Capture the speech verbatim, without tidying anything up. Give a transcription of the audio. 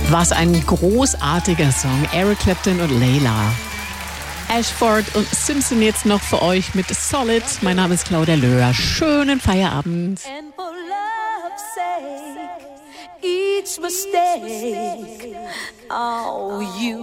Was ein großartiger Song. Eric Clapton und Layla. Ashford und Simpson jetzt noch für euch mit Solid. Mein Name ist Claudia Löhr. Schönen Feierabend. And for love's sake, each mistake, oh, you